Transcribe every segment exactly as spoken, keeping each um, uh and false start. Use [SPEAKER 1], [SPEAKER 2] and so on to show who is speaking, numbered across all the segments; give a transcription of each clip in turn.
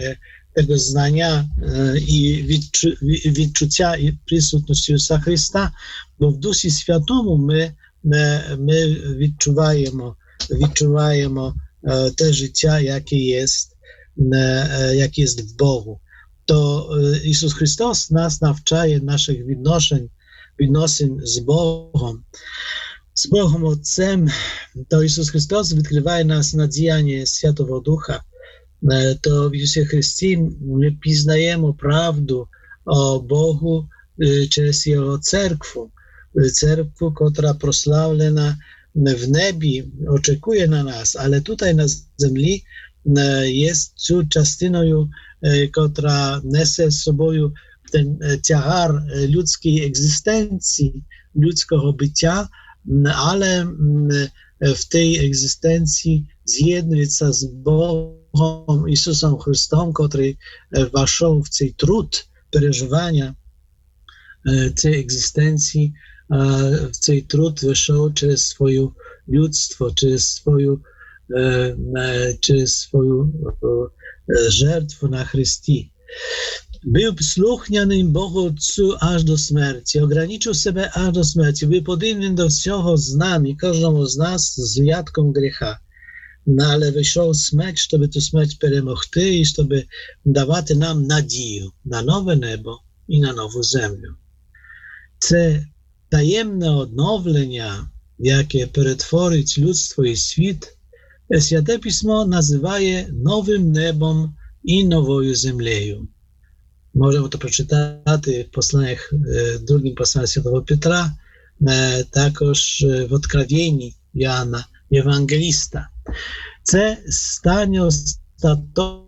[SPEAKER 1] tego znania i відчу, відчуття і присутності Ісуса Христа, бо в Дусі Святому ми, ми відчуваємо, відчуваємо те життя, яке є, яке є в Богу. То Ісус Христос нас навчає наших відношень, відносин з Богом, з Богом Отцем. То Ісус Христос відкриває нас на діяння Святого Духа. То в Ісусі Христі ми пізнаємо правду о Богу через Його церкву. Церкву, котра прославлена в небі, очікує на нас, але тут на землі є цю частиною, котра несе з собою ten тягар людської екзистенції, людського биття, але в тій екзистенції з'єднується з Богом Ісусом Христом, котрий війшов в цей труд переживання цієї екзистенції, в цей труд вийшов через своє людство, через свою, через свою жертву на Христі. Був слухняним Богу Отцю аж до смерті, ограничив себе аж до смерті, був подібним до всього з нами, кожному з нас з винятком гріха. Але вийшов смерть, щоб ту смерть перемогти і щоб давати нам надію на нове небо і на нову землю. Це таємне оновлення, яке перетворить людство і світ, Святе Письмо називає новим небом і новою землею. Можемо то прочитати в посланнях, другим посланням Святого Петра, також в Откровенні Іоанна Євангеліста. Це стане остаточне.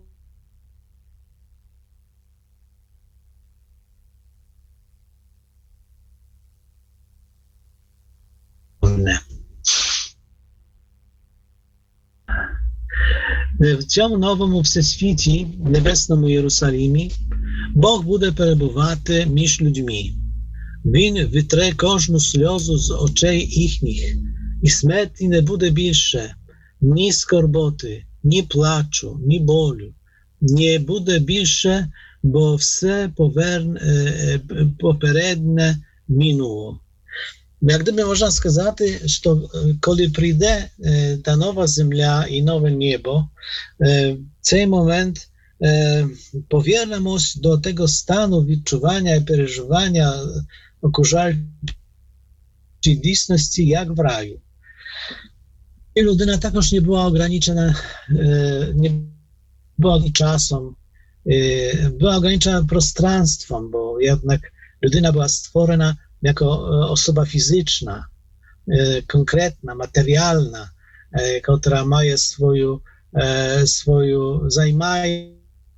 [SPEAKER 1] В цьому новому всесвіті, небесному Єрусалимі, Бог буде перебувати між людьми. Він витре кожну сльозу з очей їхніх, і смерті не буде більше, ні скорботи, ні плачу, ні болю. Не буде більше, бо все поверне, попередне минуло. Як гdyby можна сказати, що коли прийде та нова земля і нове небо, в цей момент повернемось до tego stanu відчування і переживання окружаючої дійсності, як в раю. І людина також не була ограничена, не була czasem, była ograniczona prostranstwem, bo jednak ludyna była stworzona jako osoba fizyczna, konkretna, materialna, która ma swoją, swoją zajmuje.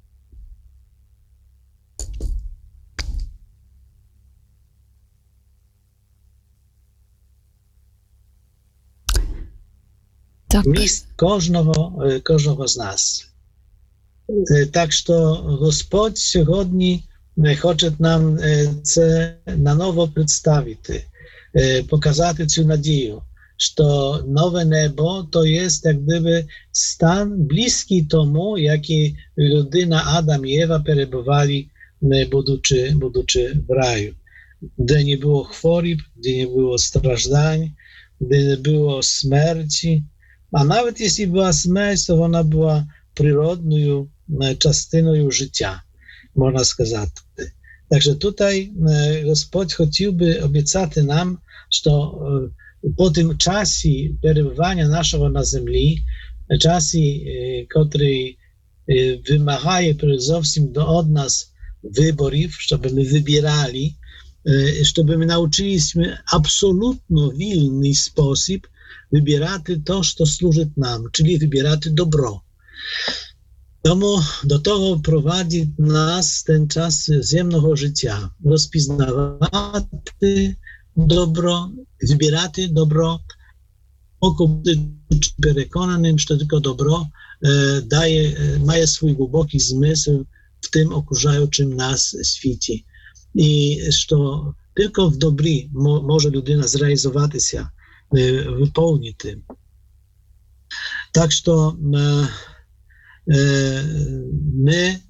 [SPEAKER 2] Так.
[SPEAKER 1] Міст кожного, кожного з нас. Так що Господь сьогодні хоче нам це наново представити, показати цю надію, що нове небо то є, як gdyby, стан близький тому, який людина, Адам і Єва перебували, будучи, будучи в раю, де не було хвороб, де не було страждань, де не було смерті. А навіть якщо була смерть, то вона була природною частиною життя, можна сказати. Так що тут Господь хотів би обіцяти нам, що по тим часі перебування нашого на землі, часі, котрий вимагає зовсім від нас виборів, щоб ми вибирали, щоб ми навчилися абсолютно вільний спосіб вибирати те, що служить нам, czyli wybierати добро. Тому до того провадить нас ten час земного життя, розпізнавати добро, вибирати добро, око бути переконаним, що тільки добро е, дає, має свій глибокий змисл в тим окружаючим нас світі. І що тільки в добрі може людина зреалізуватися, виповнити. Так що ми